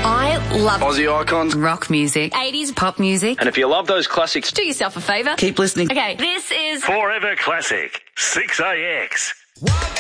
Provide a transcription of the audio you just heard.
I love Aussie icons, rock music, 80s pop music. and if you love those classics, Do yourself a favour. Keep listening. Okay, this is Forever Classic, 6AX.